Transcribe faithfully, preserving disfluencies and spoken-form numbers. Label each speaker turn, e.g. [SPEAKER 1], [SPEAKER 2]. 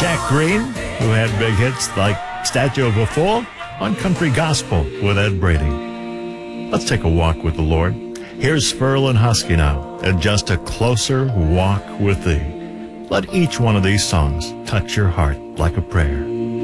[SPEAKER 1] Jack Green, who had big hits like Statue of a Fool on Country Gospel with Ed Brady. Let's take a walk with the Lord. Here's Furl and Husky now, and Just a Closer Walk with Thee. Let each one of these songs touch your heart like a prayer.